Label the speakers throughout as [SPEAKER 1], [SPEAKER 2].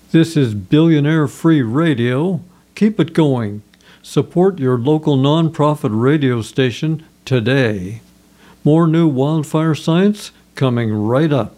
[SPEAKER 1] This is Billionaire Free Radio. Keep it going. Support your local nonprofit radio station today. More new wildfire science coming right up.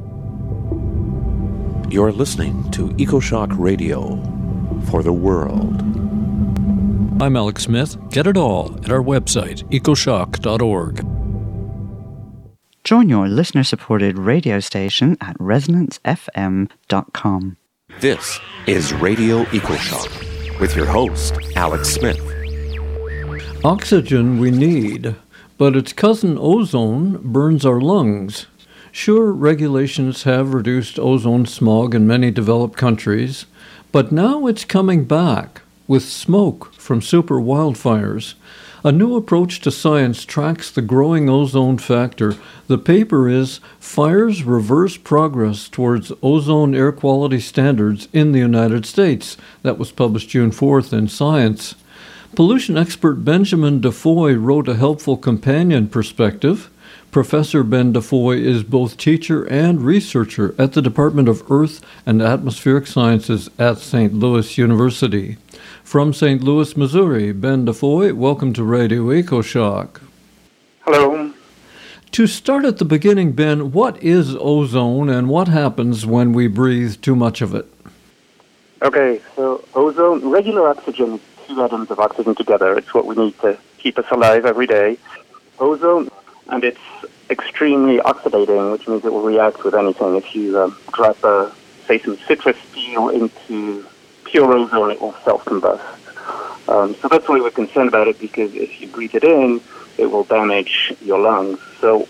[SPEAKER 2] You're listening to EcoShock Radio for the world.
[SPEAKER 1] I'm Alex Smith. Get it all at our website, ecoshock.org.
[SPEAKER 3] Join your listener-supported radio station at ResonanceFM.com.
[SPEAKER 2] This is Radio EcoShock with your host, Alex Smith.
[SPEAKER 1] Oxygen we need, but its cousin ozone burns our lungs. Sure, regulations have reduced ozone smog in many developed countries, but now it's coming back with smoke from super wildfires. A new approach to science tracks the growing ozone factor. The paper is Fires Reverse Progress Towards Ozone Air Quality Standards in the United States. That was published June 4th in Science. Pollution expert Benjamin DeFoy wrote a helpful companion perspective. Professor Ben DeFoy is both teacher and researcher at the Department of Earth and Atmospheric Sciences at St. Louis University. From St. Louis, Missouri, Ben DeFoy, welcome to Radio EcoShock.
[SPEAKER 4] Hello.
[SPEAKER 1] To start at the beginning, Ben, what is ozone and what happens when we breathe too much of it?
[SPEAKER 4] Okay, so ozone, regular oxygen is two atoms of oxygen together. It's what we need to keep us alive every day. Ozone, and it's extremely oxidating, which means it will react with anything. If you drop, say, some citrus peel into pure ozone, it will self-combust. So that's why we're concerned about it, because if you breathe it in, it will damage your lungs. So